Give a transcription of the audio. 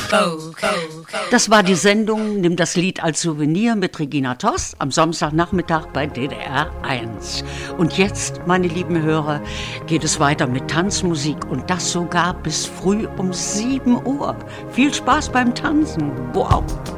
Das war die Sendung Nimm das Lied als Souvenir mit Regina Toss am Samstagnachmittag bei DDR 1. Und jetzt, meine lieben Hörer, geht es weiter mit Tanzmusik und das sogar bis früh um 7 Uhr. Viel Spaß beim Tanzen. Wow.